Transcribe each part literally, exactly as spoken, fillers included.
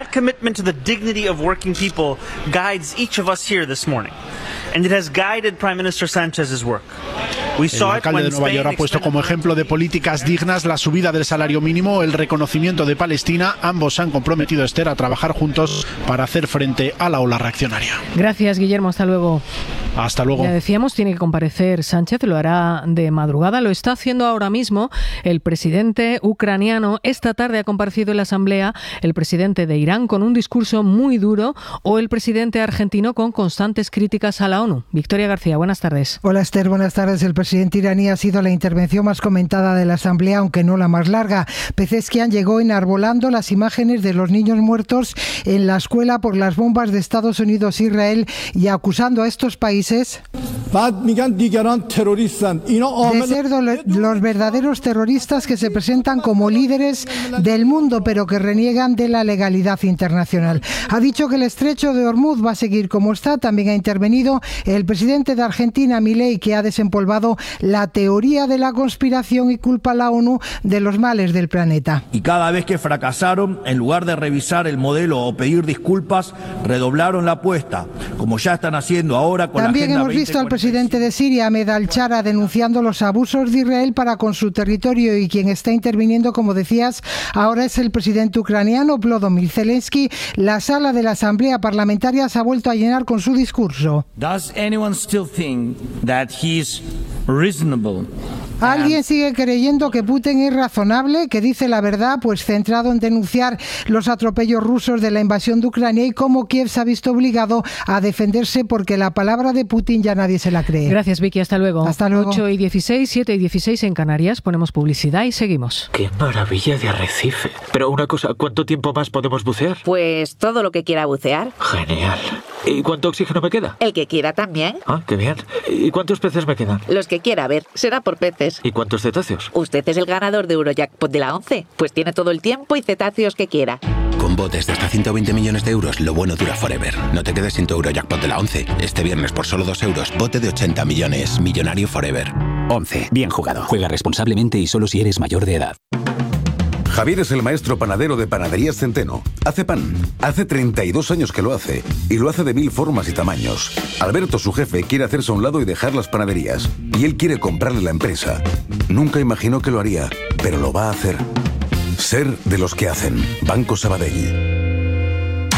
That commitment to the dignity of working people guides each of us here this morning, and it has guided Prime Minister Sanchez's work. El alcalde de Nueva York ha puesto como ejemplo de políticas dignas la subida del salario mínimo, el reconocimiento de Palestina. Ambos se han comprometido, Esther, a trabajar juntos para hacer frente a la ola reaccionaria. Gracias, Guillermo. Hasta luego. Hasta luego. Ya decíamos, tiene que comparecer Sánchez, lo hará de madrugada, lo está haciendo ahora mismo el presidente ucraniano. Esta tarde ha comparecido en la Asamblea el presidente de Irán con un discurso muy duro, o el presidente argentino con constantes críticas a la ONU. Victoria García, buenas tardes. Hola, Esther, buenas tardes. El presidente iraní ha sido la intervención más comentada de la Asamblea, aunque no la más larga. Pezeshkian llegó enarbolando las imágenes de los niños muertos en la escuela por las bombas de Estados Unidos e Israel y acusando a estos países de ser los verdaderos terroristas que se presentan como líderes del mundo, pero que reniegan de la legalidad internacional. Ha dicho que el estrecho de Hormuz va a seguir como está. También ha intervenido el presidente de Argentina, Milei, que ha desempolvado la teoría de la conspiración y culpa a la ONU de los males del planeta. Y cada vez que fracasaron, en lugar de revisar el modelo o pedir disculpas, redoblaron la apuesta, como ya están haciendo ahora con También la Agenda hemos visto al presidente de Siria, Ahmed al-Shara, denunciando los abusos de Israel para con su territorio, y quien está interviniendo, como decías, ahora es el presidente ucraniano, Volodymyr Zelensky. La sala de la Asamblea Parlamentaria se ha vuelto a llenar con su discurso. Does anyone still think that he's reasonable? ¿Alguien sigue creyendo que Putin es razonable, que dice la verdad? Pues centrado en denunciar los atropellos rusos de la invasión de Ucrania y cómo Kiev se ha visto obligado a defenderse, porque la palabra de Putin ya nadie se la cree. Gracias, Vicky. Hasta luego. Hasta luego. ocho y dieciséis, siete y dieciséis en Canarias. Ponemos publicidad y seguimos. ¡Qué maravilla de arrecife! Pero una cosa, ¿cuánto tiempo más podemos bucear? Pues todo lo que quiera bucear. Genial. ¿Y cuánto oxígeno me queda? El que quiera también. Ah, qué bien. ¿Y cuántos peces me quedan? Los que quiera, a ver, será por peces. ¿Y cuántos cetáceos? Usted es el ganador de Eurojackpot de la once, pues tiene todo el tiempo y cetáceos que quiera. Con botes de hasta ciento veinte millones de euros, lo bueno dura forever. No te quedes sin tu Eurojackpot de la once. Este viernes por solo dos euros, bote de ochenta millones. Millonario forever. once. Bien jugado. Juega responsablemente y solo si eres mayor de edad. Javier es el maestro panadero de Panaderías Centeno. Hace pan. Hace treinta y dos años que lo hace. Y lo hace de mil formas y tamaños. Alberto, su jefe, quiere hacerse a un lado y dejar las panaderías. Y él quiere comprarle la empresa. Nunca imaginó que lo haría, pero lo va a hacer. Ser de los que hacen. Banco Sabadell.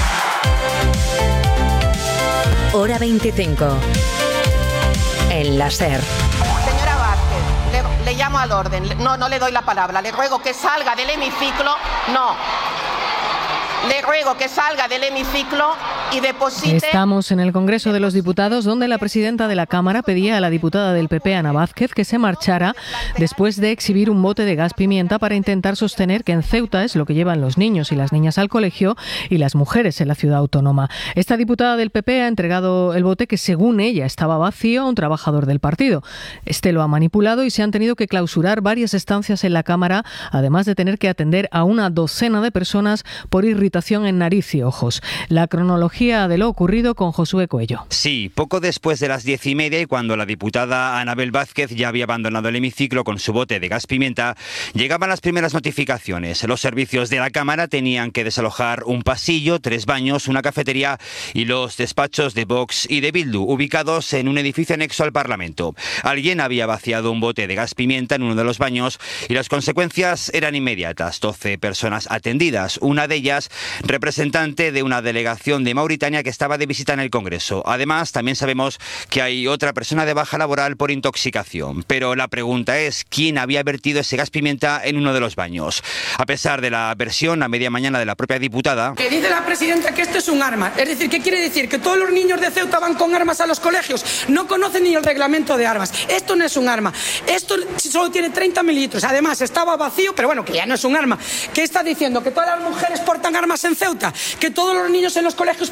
Hora veinticinco. En la SER. Señora Vázquez, le, le llamo al orden. No, no le doy la palabra. Le ruego que salga del hemiciclo. No. Le ruego que salga del hemiciclo y deposite... Estamos en el Congreso de los Diputados, donde la presidenta de la Cámara pedía a la diputada del P P, Ana Vázquez, que se marchara después de exhibir un bote de gas pimienta para intentar sostener que en Ceuta es lo que llevan los niños y las niñas al colegio y las mujeres en la ciudad autónoma. Esta diputada del P P ha entregado el bote, que según ella estaba vacío, a un trabajador del partido. Este lo ha manipulado y se han tenido que clausurar varias estancias en la Cámara, además de tener que atender a una docena de personas por irritación en nariz y ojos. La cronología de lo ocurrido con Josué Coello. Sí, poco después de las diez y media, y cuando la diputada Anabel Vázquez ya había abandonado el hemiciclo con su bote de gas pimienta, llegaban las primeras notificaciones. Los servicios de la Cámara tenían que desalojar un pasillo, tres baños, una cafetería y los despachos de Vox y de Bildu, ubicados en un edificio anexo al Parlamento. Alguien había vaciado un bote de gas pimienta en uno de los baños y las consecuencias eran inmediatas. doce personas atendidas, una de ellas representante de una delegación de Mauritania que estaba de visita en el Congreso. Además, también sabemos que hay otra persona de baja laboral por intoxicación. Pero la pregunta es, ¿quién había vertido ese gas pimienta en uno de los baños? A pesar de la versión a media mañana de la propia diputada... Que dice la presidenta que esto es un arma. Es decir, ¿qué quiere decir? ¿Que todos los niños de Ceuta van con armas a los colegios? No conocen ni el reglamento de armas. Esto no es un arma. Esto solo tiene treinta mililitros. Además, estaba vacío, pero bueno, que ya no es un arma. ¿Qué está diciendo? ¿Que todas las mujeres portan armas en Ceuta? ¿Que todos los niños en los colegios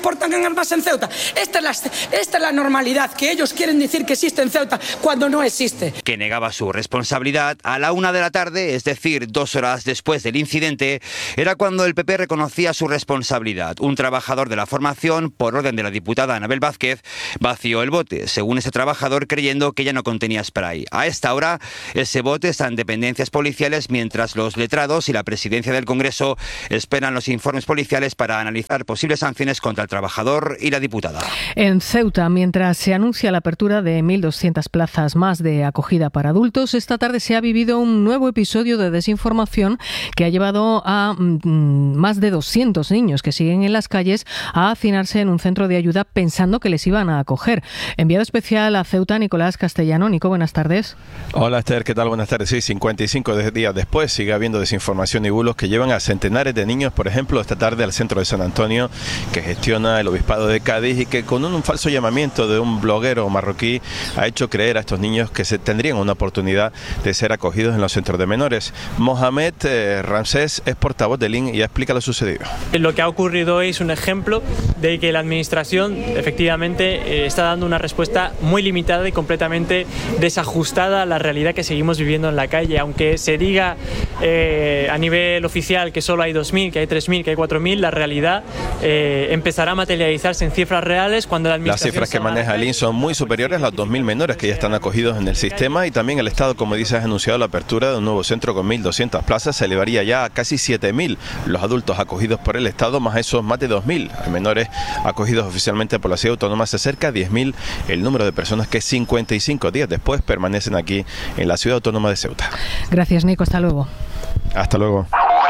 portan armas en Ceuta. Esta es, la, esta es la normalidad que ellos quieren decir que existe en Ceuta cuando no existe. Que negaba su responsabilidad a la una de la tarde, es decir, dos horas después del incidente, era cuando el P P reconocía su responsabilidad. Un trabajador de la formación, por orden de la diputada Anabel Vázquez, vació el bote, según ese trabajador, creyendo que ya no contenía spray. A esta hora, ese bote está en dependencias policiales, mientras los letrados y la presidencia del Congreso esperan los informes policiales para analizar posibles sanciones contra el trabajador y la diputada. En Ceuta, mientras se anuncia la apertura de mil doscientas plazas más de acogida para adultos, esta tarde se ha vivido un nuevo episodio de desinformación que ha llevado a mm, más de doscientos niños que siguen en las calles a hacinarse en un centro de ayuda pensando que les iban a acoger. Enviado especial a Ceuta, Nicolás Castellano. Nico, buenas tardes. Hola Esther, ¿qué tal? Buenas tardes. Sí, cincuenta y cinco días después sigue habiendo desinformación y bulos que llevan a centenares de niños, por ejemplo, esta tarde al centro de San Antonio, que gestiona el Obispado de Cádiz y que con un, un falso llamamiento de un bloguero marroquí ha hecho creer a estos niños que se tendrían una oportunidad de ser acogidos en los centros de menores. Mohamed eh, Ramsés es portavoz del I N y explica lo sucedido. Lo que ha ocurrido hoy es un ejemplo de que la Administración efectivamente eh, está dando una respuesta muy limitada y completamente desajustada a la realidad que seguimos viviendo en la calle. Aunque se diga eh, a nivel oficial que solo hay dos mil, que hay tres mil, que hay cuatro mil, la realidad eh, empezará a materializarse en cifras reales cuando la Administración... Las cifras que maneja el I N son muy superiores a los dos mil menores que ya están acogidos en el sistema, y también el Estado, como dice, ha anunciado la apertura de un nuevo centro con mil doscientas plazas. Se elevaría ya a casi siete mil los adultos acogidos por el Estado, más esos más de dos mil menores acogidos oficialmente por la ciudad autónoma. Se acerca a diez mil el número de personas que cincuenta y cinco días después permanecen aquí en la ciudad autónoma de Ceuta. Gracias, Nico. Hasta luego. Hasta luego.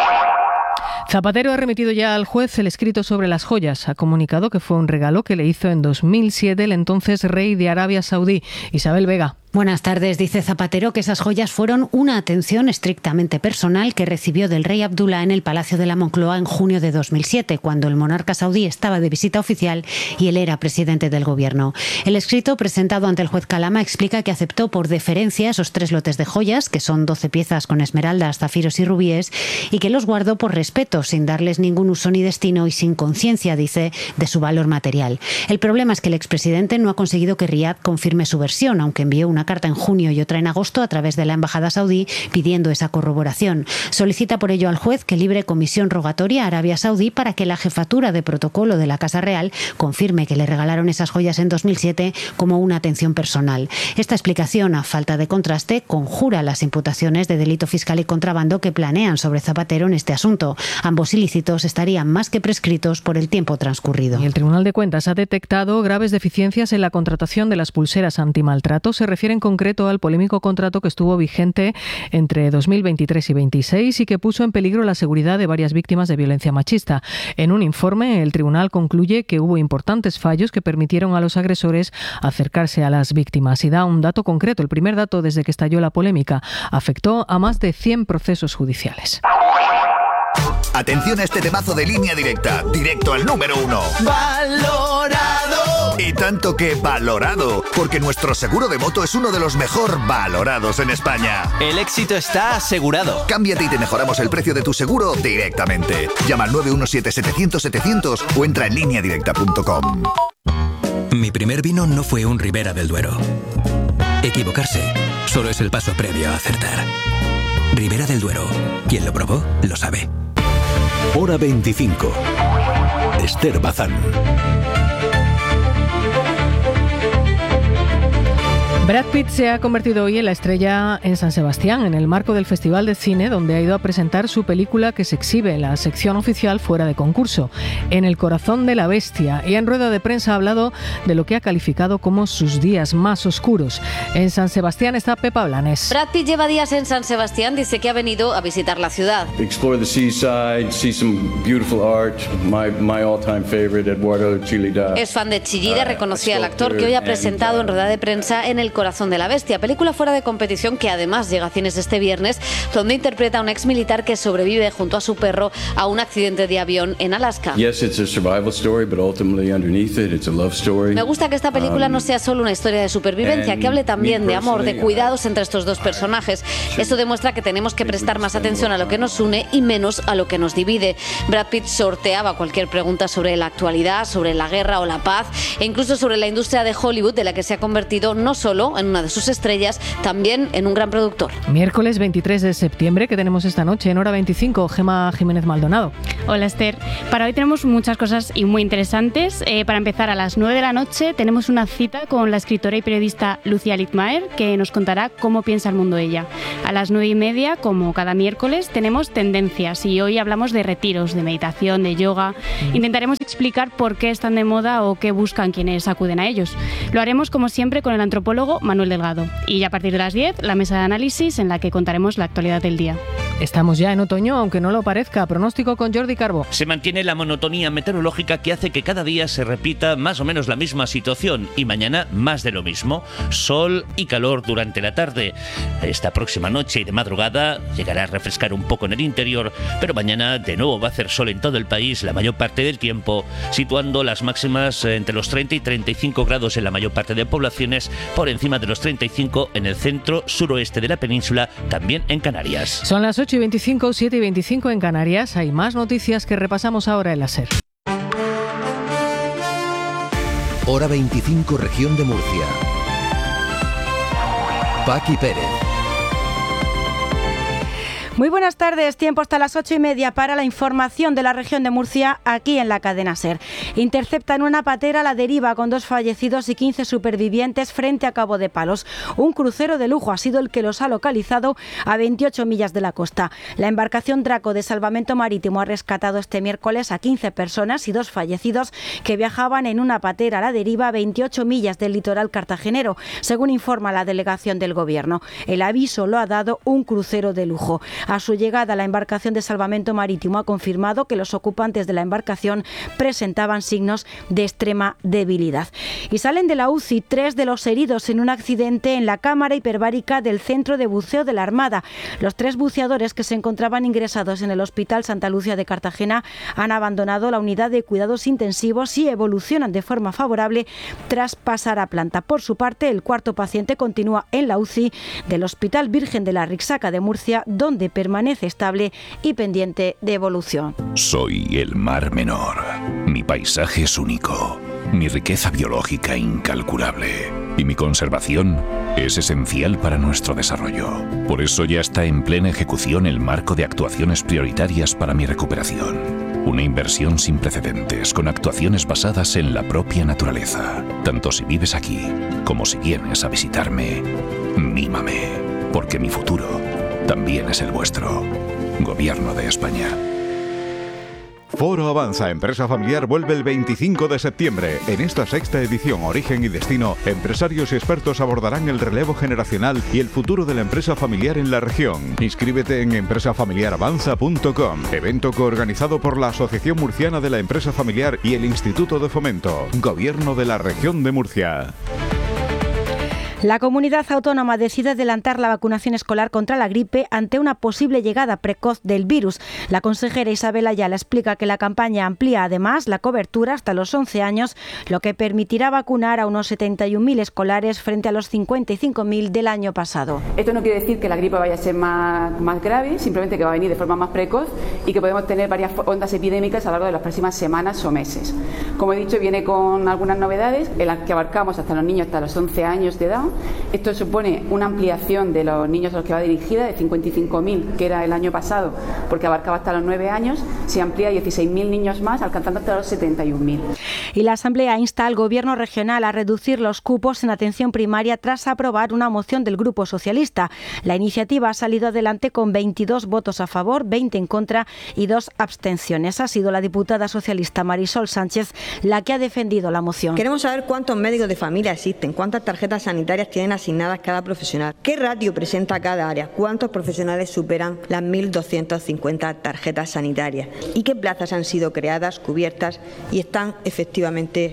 Zapatero ha remitido ya al juez el escrito sobre las joyas. Ha comunicado que fue un regalo que le hizo en dos mil siete el entonces rey de Arabia Saudí, Isabel Vega. Buenas tardes. Dice Zapatero que esas joyas fueron una atención estrictamente personal que recibió del rey Abdullah en el Palacio de la Moncloa en junio de dos mil siete, cuando el monarca saudí estaba de visita oficial y él era presidente del gobierno. El escrito presentado ante el juez Calama explica que aceptó por deferencia esos tres lotes de joyas, que son doce piezas con esmeraldas, zafiros y rubíes, y que los guardó por respeto, sin darles ningún uso ni destino y sin conciencia, dice, de su valor material. El problema es que el expresidente no ha conseguido que Riad confirme su versión, aunque envió una carta en junio y otra en agosto a través de la embajada saudí pidiendo esa corroboración. Solicita por ello al juez que libre comisión rogatoria a Arabia Saudí para que la jefatura de protocolo de la Casa Real confirme que le regalaron esas joyas en dos mil siete como una atención personal. Esta explicación, a falta de contraste, conjura las imputaciones de delito fiscal y contrabando que planean sobre Zapatero en este asunto. Ambos ilícitos estarían más que prescritos por el tiempo transcurrido. Y el Tribunal de Cuentas ha detectado graves deficiencias en la contratación de las pulseras antimaltrato. Se refiere en concreto al polémico contrato que estuvo vigente entre dos mil veintitrés y veintiséis y que puso en peligro la seguridad de varias víctimas de violencia machista. En un informe, el tribunal concluye que hubo importantes fallos que permitieron a los agresores acercarse a las víctimas y da un dato concreto. El primer dato desde que estalló la polémica: afectó a más de cien procesos judiciales. Atención a este temazo de Línea Directa, directo al número uno. ¡Valorado! Y tanto que valorado, porque nuestro seguro de moto es uno de los mejor valorados en España. El éxito está asegurado. Cámbiate y te mejoramos el precio de tu seguro directamente. Llama al nueve uno siete, setecientos, setecientos o entra en línea directa punto com. Mi primer vino no fue un Ribera del Duero. Equivocarse solo es el paso previo a acertar. Ribera del Duero. Quien lo probó, lo sabe. Hora veinticinco. Esther Bazán. Brad Pitt se ha convertido hoy en la estrella en San Sebastián, en el marco del Festival de Cine, donde ha ido a presentar su película que se exhibe en la sección oficial fuera de concurso, En el corazón de la bestia, y en rueda de prensa ha hablado de lo que ha calificado como sus días más oscuros. En San Sebastián está Pepa Blanes. Brad Pitt lleva días en San Sebastián, dice que ha venido a visitar la ciudad. Explore the seaside, see some beautiful art, my, my all-time favorite, Eduardo Chillida. Es fan de Chillida, reconocía al actor que hoy ha presentado en rueda de prensa En el corazón de la bestia, película fuera de competición que además llega a cines este viernes, donde interpreta a un ex militar que sobrevive junto a su perro a un accidente de avión en Alaska. Yes, it's a survival story, but ultimately underneath it, it's a love story. Me gusta que esta película no sea solo una historia de supervivencia, que hable también de amor, de cuidados entre estos dos personajes. Esto demuestra que tenemos que prestar más atención a lo que nos une y menos a lo que nos divide. Brad Pitt sorteaba cualquier pregunta sobre la actualidad, sobre la guerra o la paz, e incluso sobre la industria de Hollywood, de la que se ha convertido no solo en una de sus estrellas, también en un gran productor. Miércoles veintitrés de septiembre, que tenemos esta noche en Hora veinticinco, Gemma Jiménez Maldonado. Hola Esther, para hoy tenemos muchas cosas y muy interesantes. Eh, para empezar, a las nueve de la noche tenemos una cita con la escritora y periodista Lucía Littmaer, que nos contará cómo piensa el mundo ella. A las nueve y media, como cada miércoles, tenemos Tendencias y hoy hablamos de retiros, de meditación, de yoga. Intentaremos explicar por qué están de moda o qué buscan quienes acuden a ellos. Lo haremos como siempre con el antropólogo Manuel Delgado. Y a partir de las diez, la mesa de análisis en la que contaremos la actualidad del día. Estamos ya en otoño, aunque no lo parezca. Pronóstico con Jordi Carbó. Se mantiene la monotonía meteorológica que hace que cada día se repita más o menos la misma situación y mañana más de lo mismo. Sol y calor durante la tarde. Esta próxima noche y de madrugada llegará a refrescar un poco en el interior, pero mañana de nuevo va a hacer sol en todo el país la mayor parte del tiempo, situando las máximas entre los treinta y treinta y cinco grados en la mayor parte de poblaciones, por encima de los treinta y cinco en el centro suroeste de la península, también en Canarias. Son las ocho y veinticinco, siete y veinticinco en Canarias. Hay más noticias que repasamos ahora en la SER. Hora veinticinco, región de Murcia. Paqui Pérez. Muy buenas tardes, tiempo hasta las ocho y media para la información de la región de Murcia aquí en la cadena SER. Interceptan una patera a la deriva con dos fallecidos y quince supervivientes frente a Cabo de Palos. Un crucero de lujo ha sido el que los ha localizado a veintiocho millas de la costa. La embarcación Draco de Salvamento Marítimo ha rescatado este miércoles a quince personas y dos fallecidos que viajaban en una patera a la deriva a veintiocho millas del litoral cartagenero, según informa la delegación del Gobierno. El aviso lo ha dado un crucero de lujo. A su llegada, la embarcación de salvamento marítimo ha confirmado que los ocupantes de la embarcación presentaban signos de extrema debilidad. Y salen de la U C I tres de los heridos en un accidente en la cámara hiperbárica del Centro de Buceo de la Armada. Los tres buceadores que se encontraban ingresados en el Hospital Santa Lucia de Cartagena han abandonado la unidad de cuidados intensivos y evolucionan de forma favorable tras pasar a planta. Por su parte, el cuarto paciente continúa en la U C I del Hospital Virgen de la Rixaca de Murcia, donde permanece estable y pendiente de evolución. Soy el Mar Menor. Mi paisaje es único, mi riqueza biológica incalculable y mi conservación es esencial para nuestro desarrollo. Por eso ya está en plena ejecución el marco de actuaciones prioritarias para mi recuperación. Una inversión sin precedentes, con actuaciones basadas en la propia naturaleza. Tanto si vives aquí como si vienes a visitarme, mímame, porque mi futuro también es el vuestro. Gobierno de España. Foro Avanza Empresa Familiar vuelve el veinticinco de septiembre. En esta sexta edición, Origen y Destino, empresarios y expertos abordarán el relevo generacional y el futuro de la empresa familiar en la región. Inscríbete en empresa familiar avanza punto com. Evento coorganizado por la Asociación Murciana de la Empresa Familiar y el Instituto de Fomento. Gobierno de la Región de Murcia. La comunidad autónoma decide adelantar la vacunación escolar contra la gripe ante una posible llegada precoz del virus. La consejera Isabel Ayala explica que la campaña amplía además la cobertura hasta los once años, lo que permitirá vacunar a unos setenta y un mil escolares frente a los cincuenta y cinco mil del año pasado. Esto no quiere decir que la gripe vaya a ser más, más grave, simplemente que va a venir de forma más precoz y que podemos tener varias ondas epidémicas a lo largo de las próximas semanas o meses. Como he dicho, viene con algunas novedades en las que abarcamos hasta los niños hasta los once años de edad. Esto supone una ampliación de los niños a los que va dirigida de cincuenta y cinco mil, que era el año pasado, porque abarcaba hasta los nueve años, se amplía a dieciséis mil niños más, alcanzando hasta los setenta y un mil. Y la Asamblea insta al Gobierno regional a reducir los cupos en atención primaria tras aprobar una moción del Grupo Socialista. La iniciativa ha salido adelante con veintidós votos a favor, veinte en contra y dos abstenciones. Ha sido la diputada socialista Marisol Sánchez la que ha defendido la moción. Queremos saber cuántos médicos de familia existen, cuántas tarjetas sanitarias tienen asignadas cada profesional, qué ratio presenta cada área, cuántos profesionales superan las mil doscientas cincuenta tarjetas sanitarias y qué plazas han sido creadas, cubiertas y están efectivamente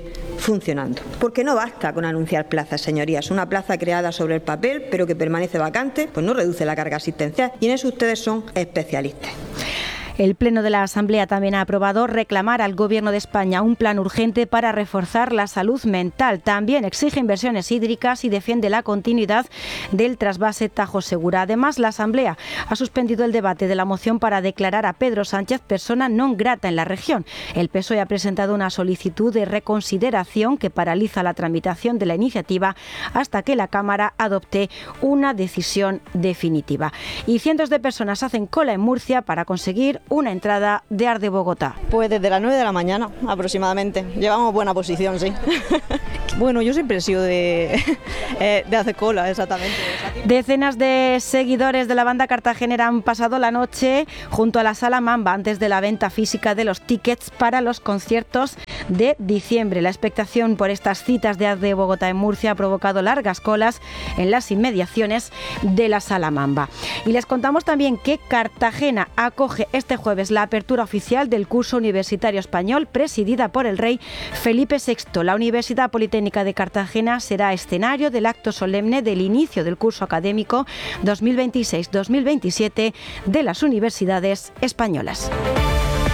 funcionando. Porque no basta con anunciar plazas, señorías. Una plaza creada sobre el papel, pero que permanece vacante, pues no reduce la carga asistencial. Y en eso ustedes son especialistas. El Pleno de la Asamblea también ha aprobado reclamar al Gobierno de España un plan urgente para reforzar la salud mental. También exige inversiones hídricas y defiende la continuidad del trasvase Tajo Segura. Además, la Asamblea ha suspendido el debate de la moción para declarar a Pedro Sánchez persona non grata en la región. El P S O E ha presentado una solicitud de reconsideración que paraliza la tramitación de la iniciativa hasta que la Cámara adopte una decisión definitiva. Y cientos de personas hacen cola en Murcia para conseguir una entrada de Arde Bogotá. Pues desde las nueve de la mañana aproximadamente. Llevamos buena posición, sí. Bueno, yo siempre he sido de, de hacer cola, exactamente. Decenas de seguidores de la banda cartagenera han pasado la noche junto a la Sala Mamba antes de la venta física de los tickets para los conciertos de diciembre. La expectación por estas citas de Arde Bogotá en Murcia ha provocado largas colas en las inmediaciones de la Sala Mamba. Y les contamos también que Cartagena acoge este jueves la apertura oficial del curso universitario español presidida por el rey Felipe sexto. La Universidad Politécnica de Cartagena será escenario del acto solemne del inicio del curso académico dos mil veintiséis dos mil veintisiete de las universidades españolas.